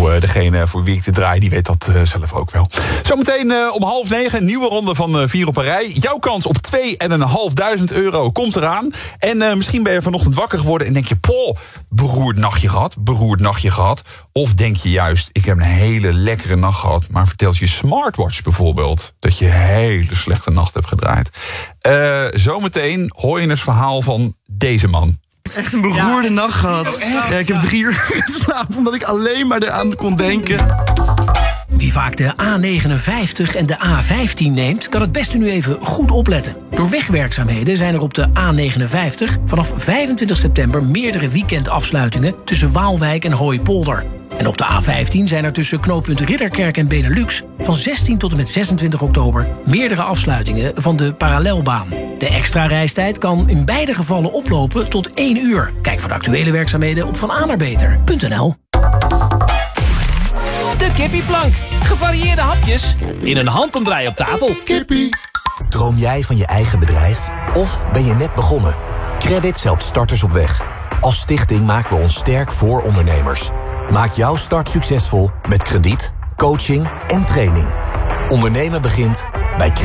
Nou, degene voor wie ik te draai, die weet dat zelf ook wel. Zometeen om 8:30, nieuwe ronde van 4 op een rij. Jouw kans op €2.500 komt eraan. En misschien ben je vanochtend wakker geworden en denk je... beroerd nachtje gehad. Of denk je juist, ik heb een hele lekkere nacht gehad... maar vertelt je smartwatch bijvoorbeeld... dat je een hele slechte nacht hebt gedraaid. Zometeen hoor je het verhaal van deze man. Echt een beroerde nacht gehad. Ja, ik heb 3 uur geslapen omdat ik alleen maar eraan kon denken. Wie vaak de A59 en de A15 neemt, kan het beste nu even goed opletten. Door wegwerkzaamheden zijn er op de A59 vanaf 25 september meerdere weekendafsluitingen tussen Waalwijk en Hooipolder. En op de A15 zijn er tussen knooppunt Ridderkerk en Benelux van 16 tot en met 26 oktober meerdere afsluitingen van de parallelbaan. De extra reistijd kan in beide gevallen oplopen tot 1 uur. Kijk voor de actuele werkzaamheden op vananerbeter.nl. De kippieplank. Gevarieerde hapjes in een handomdraai op tafel. Kippie. Droom jij van je eigen bedrijf? Of ben je net begonnen? Credits helpt starters op weg. Als stichting maken we ons sterk voor ondernemers. Maak jouw start succesvol met krediet, coaching en training. Ondernemen begint bij